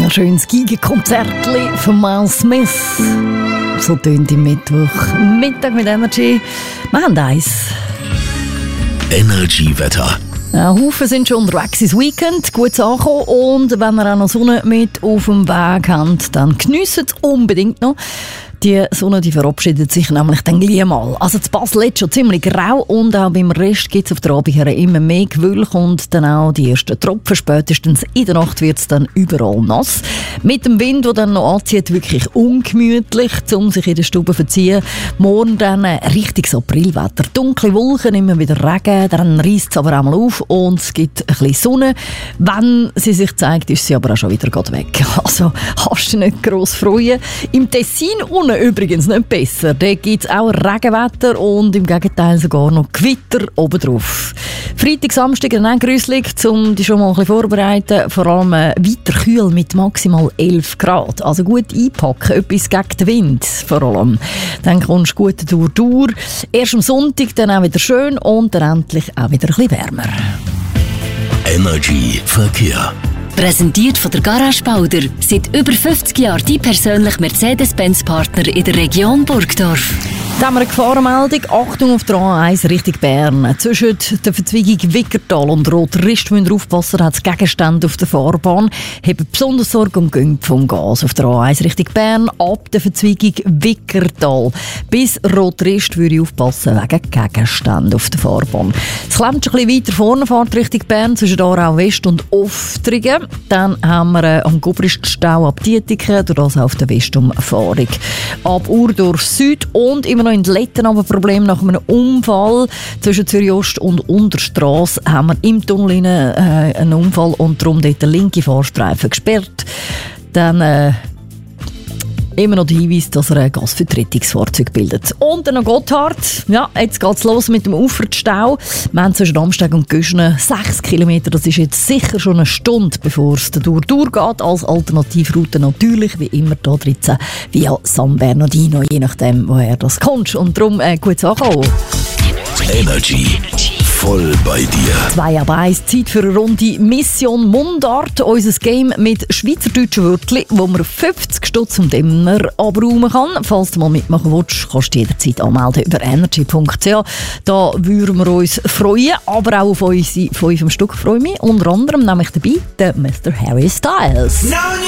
Ein schönes Giga-Konzertli von Miles Smith. So tönt im Mittag mit Energy. Wir haben eins. Energy-Wetter. Ein Haufen sind schon unterwegs ins Weekend, gut angekommen. Und wenn ihr auch noch Sonne mit auf dem Weg habt, dann geniessen es unbedingt noch. Die Sonne die verabschiedet sich nämlich dann gleich mal. Also das Basel ist schon ziemlich grau und auch beim Rest gibt es auf der Abend immer mehr Gewölk und dann auch die ersten Tropfen. Spätestens in der Nacht wird es dann überall nass. Mit dem Wind, der dann noch anzieht, wirklich ungemütlich, um sich in der Stube zu verziehen. Morgen dann richtiges Aprilwetter. Dunkle Wolken, immer wieder Regen, dann reisst es aber auch mal auf und es gibt ein bisschen Sonne. Wenn sie sich zeigt, ist sie aber auch schon wieder weg. Also kannst du dich nicht gross freuen. Im Tessin übrigens nicht besser. Da gibt es auch Regenwetter und im Gegenteil sogar noch Gewitter obendrauf. Freitag, Samstag dann auch grüsselig, um dich schon mal ein bisschen vorzubereiten. Vor allem weiter kühl mit maximal 11 Grad. Also gut einpacken, etwas gegen den Wind vor allem. Dann kommst du gut durch. Erst am Sonntag dann auch wieder schön und dann endlich auch wieder ein bisschen wärmer. Energy Verkehr. Präsentiert von der Garage Bauder. Seit über 50 Jahren die persönliche Mercedes-Benz-Partner in der Region Burgdorf. Jetzt haben wir eine Gefahrenmeldung. Achtung auf der A1 Richtung Bern. Zwischen der Verzweigung Wickertal und Rotrist müsst ihr aufpassen, hat es Gegenstände auf der Fahrbahn. Habt besonders Sorge um Gänge vom Gas. Auf der A1 Richtung Bern ab der Verzweigung Wickertal bis Rotrist würde ich aufpassen wegen Gegenständen auf der Fahrbahn. Es klemmt schon ein bisschen weiter vorne, fahrt Richtung Bern zwischen Aarau West und Oftrigen. Dann haben wir am Gubrist-Stau ab Dietiken, durch das auf der Westumfahrung. Ab Urdorf Süd und immer noch in Letten aber Problem nach einem Unfall zwischen Zürich Ost und Unterstrasse haben wir im Tunnel einen Unfall und darum dort der linke Fahrstreifen gesperrt. Dann immer noch der Hinweis, dass er ein Gasvertretungsfahrzeug bildet. Und dann noch Gotthard. Ja, jetzt geht es los mit dem Uferstau. Wir haben zwischen Amsteg und Göschene 6 Kilometer. Das ist jetzt sicher schon eine Stunde, bevor es durchgeht. Als Alternativroute natürlich, wie immer, hier 13 via San Bernardino, je nachdem, woher das kommt. Und darum gut ankommen. Energy. Voll bei dir. 2 ab 1, Zeit für eine Runde Mission Mundart. Unser Game mit schweizerdeutschen Wörtern, wo man 50 Stutz und immer abräumen kann. Falls du mal mitmachen willst, kannst du jederzeit anmelden über energy.ch. Da würden wir uns freuen, aber auch auf unsere 5 Stück freue ich mich. Unter anderem nämlich dabei der Mr. Harry Styles.